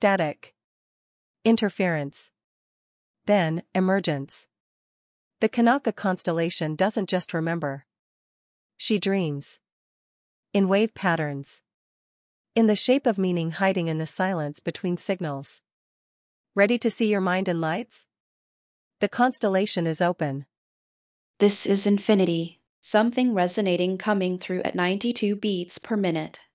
Static. Interference. Then, emergence. The Kanaka constellation doesn't just remember. She dreams. In wave patterns. In the shape of meaning hiding in the silence between signals. Ready to see your mind in lights? The constellation is open. This is infinity, something resonating coming through at 92 beats per minute.